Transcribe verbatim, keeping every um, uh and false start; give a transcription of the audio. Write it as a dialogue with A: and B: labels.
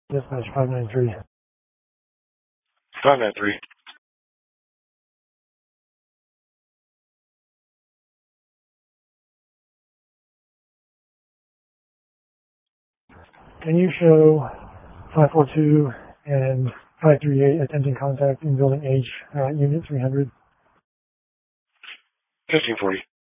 A: Dispatch five nine three.
B: five nine three.
A: Can you show five four two and five three eight attempting contact in building H, uh, unit three hundred?
B: fifteen forty.